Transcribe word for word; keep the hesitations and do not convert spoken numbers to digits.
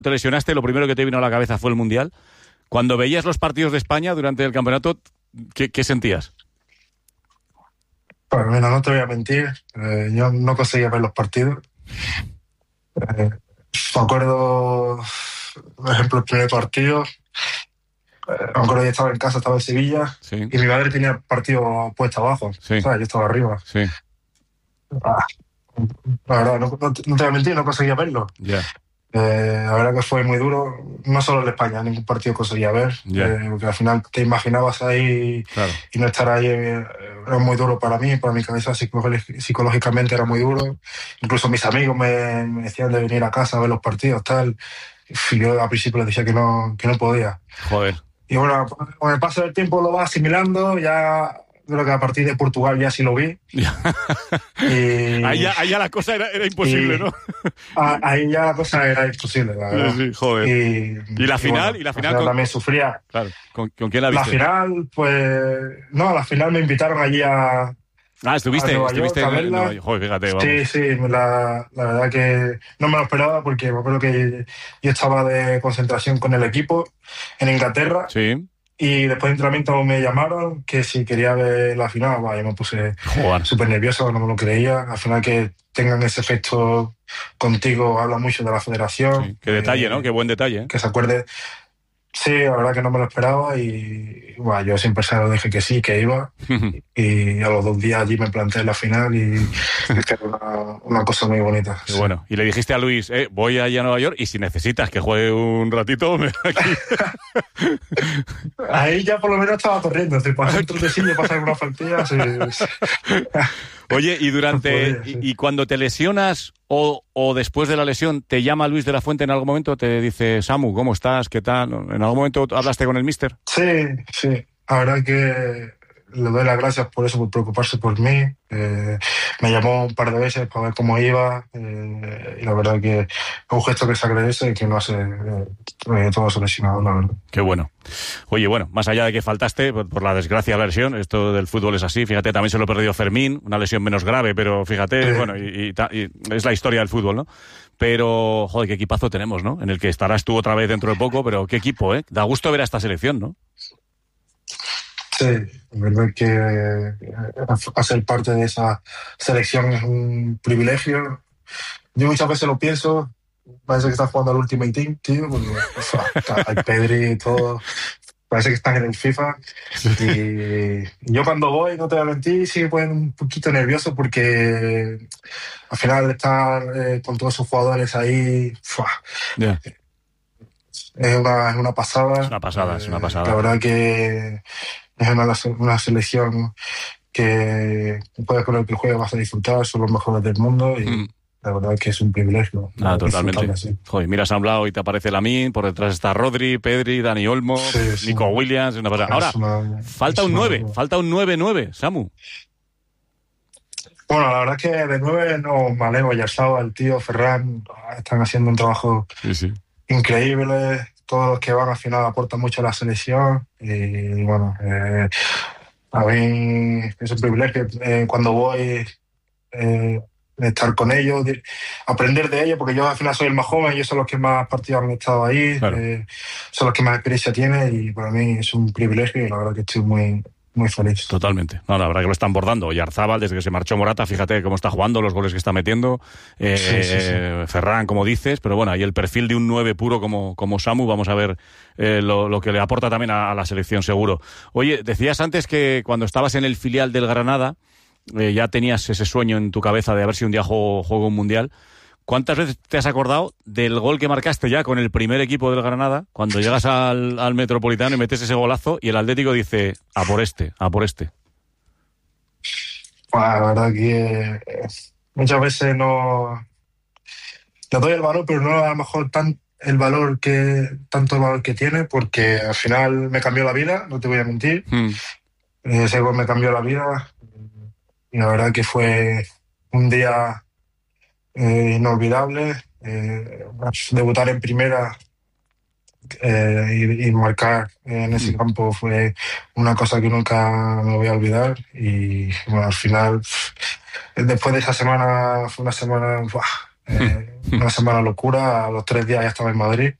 te lesionaste, lo primero que te vino a la cabeza fue el Mundial. Cuando veías los partidos de España durante el campeonato, ¿qué, qué sentías? Pues mira, no te voy a mentir, eh, yo no conseguía ver los partidos. Eh, me acuerdo, por ejemplo, el primer partido, eh, me acuerdo que estaba en casa, estaba en Sevilla, sí. Y mi madre tenía el partido puesto abajo, sí. O sea, yo estaba arriba. Sí. Ah, la verdad, no, no, no te voy a mentir, no conseguía verlo. Yeah. Eh, la verdad que fue muy duro, no solo en España, ningún partido conseguía ver, yeah. eh, porque al final te imaginabas ahí, claro. Y no estar ahí eh, era muy duro para mí, para mi cabeza psicológicamente era muy duro. Incluso mis amigos me, me decían de venir a casa a ver los partidos, tal. Y yo al principio les decía que no, que no podía. Joder. Y bueno, con el paso del tiempo lo vas asimilando, ya... Creo que a partir de Portugal ya sí lo vi. y, ahí, ya, ahí ya la cosa era, era imposible, y, ¿no? Ahí ya la cosa era imposible, la verdad. Sí, sí, joder. Y, ¿Y la y final? Bueno, ¿Y la final, la final con... también sufría. Claro. ¿Con, ¿Con quién la viste? La final, pues... No, a la final me invitaron allí a... Ah, ¿estuviste? A Nueva ¿Estuviste York, en Nueva York? Joder, fíjate, vamos. Sí, sí, la, la verdad que no me lo esperaba porque me acuerdo que yo estaba de concentración con el equipo en Inglaterra. Sí. Y después de entrenamiento me llamaron que si quería ver la final, bah, yo me puse súper nervioso, no me lo creía. Al final que tengan ese efecto contigo habla mucho de la federación. Sí, qué detalle, eh, ¿no? Qué buen detalle. ¿eh? Que se acuerde. Sí, la verdad que no me lo esperaba y bueno, yo siempre se lo dije que sí, que iba. Y a los dos días allí me planté en la final y es que era una, una cosa muy bonita. Qué sí. Bueno, y le dijiste a Luis, eh, voy allá a Nueva York y si necesitas que juegue un ratito, me aquí. Ahí ya por lo menos estaba corriendo, si pasé un trotecillo, pasar una faltilla. Sí. Oye, y durante podía, sí. y, y cuando te lesionas o, o después de la lesión, ¿te llama Luis de la Fuente en algún momento? ¿Te dice, Samu, ¿cómo estás? ¿Qué tal? ¿En algún momento hablaste con el míster? Sí, sí. La verdad que le doy las gracias por eso, por preocuparse por mí. Eh, me llamó un par de veces para ver cómo iba eh, y la verdad que es un gesto que se agradece y que no hace eh, todo seleccionado, la verdad. Qué bueno. Oye, bueno, más allá de que faltaste por, por la desgracia de la lesión, esto del fútbol es así, fíjate, también se lo perdió Fermín, una lesión menos grave, pero fíjate, eh. bueno, y, y, y es la historia del fútbol, ¿no? Pero, joder, qué equipazo tenemos, ¿no? En el que estarás tú otra vez dentro de poco, pero qué equipo, ¿eh? Da gusto ver a esta selección, ¿no? Sí, la verdad que hacer parte de esa selección es un privilegio. Yo muchas veces lo pienso, parece que estás jugando al Ultimate Team, tío, porque o sea, hay Pedri y todo, parece que están en el FIFA. Y yo cuando voy, no te voy a mentir, sí me ponen un poquito nervioso porque al final estar eh, con todos esos jugadores ahí, yeah. es, una, es una pasada. Es una pasada, eh, es una pasada. La verdad que es una, una selección que puedes con el que juegas vas a disfrutar, son los mejores del mundo y mm. la verdad que es un privilegio. Ah, totalmente. Joder, miras a un lado y te aparece Lamine, por detrás está Rodri, Pedri, Dani Olmo, sí, sí. Nico Williams, una pasada. Ahora, una, falta un nueve, una... falta un nueve nueve, Samu. Bueno, la verdad es que de nueve no, Maleo, Yarzaba, el tío, Ferran, están haciendo un trabajo sí, sí. increíble. Todos los que van al final aportan mucho a la selección y bueno, eh, a mí es un privilegio eh, cuando voy eh, estar con ellos, de, aprender de ellos, porque yo al final soy el más joven, ellos son los que más partidos han estado ahí, claro. eh, son los que más experiencia tienen y para mí es un privilegio y la verdad que estoy muy... muy feliz. Totalmente. No, la verdad que lo están bordando. Oyarzábal, desde que se marchó Morata, fíjate cómo está jugando, los goles que está metiendo. Eh, sí, sí, sí. Ferran, como dices, pero bueno, ahí el perfil de un nueve puro como, como Samu, vamos a ver eh, lo, lo que le aporta también a, a la selección, seguro. Oye, decías antes que cuando estabas en el filial del Granada, eh, ya tenías ese sueño en tu cabeza de a ver si un día juego, juego un mundial. ¿Cuántas veces te has acordado del gol que marcaste ya con el primer equipo del Granada, cuando llegas al, al Metropolitano y metes ese golazo y el Atlético dice, a por este, a por este? Bueno, la verdad que eh, muchas veces no... Le doy el valor, pero no a lo mejor tan el valor que tanto el valor que tiene, porque al final me cambió la vida, no te voy a mentir. Mm. Ese gol me cambió la vida y la verdad que fue un día... Eh, inolvidable, eh, debutar en primera eh, y, y marcar en ese campo fue una cosa que nunca me voy a olvidar y bueno, al final después de esa semana fue una semana ¡buah! Eh, una semana locura, a los tres días ya estaba en Madrid.